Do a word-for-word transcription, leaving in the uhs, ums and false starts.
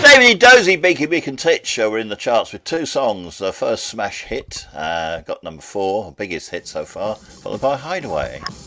David Dozy, Beaky Beak and Titch uh, were in the charts with two songs. Their first smash hit, uh, got number four, biggest hit so far, followed by Hideaway.